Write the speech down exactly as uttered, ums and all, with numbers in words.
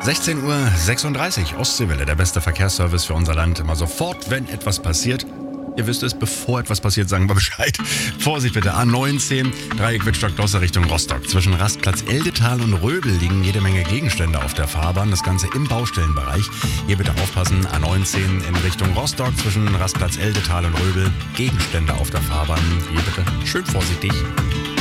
sechzehn Uhr sechsunddreißig, Ostseewelle, der beste Verkehrsservice für unser Land. Immer sofort, wenn etwas passiert. Ihr wisst es, bevor etwas passiert, sagen wir Bescheid. Vorsicht bitte, A neunzehn, Dreieck Wittstock-Dosse Richtung Rostock. Zwischen Rastplatz Eldetal und Röbel liegen jede Menge Gegenstände auf der Fahrbahn. Das Ganze im Baustellenbereich. Hier bitte aufpassen, A neunzehn in Richtung Rostock. Zwischen Rastplatz Eldetal und Röbel Gegenstände auf der Fahrbahn. Hier bitte schön vorsichtig.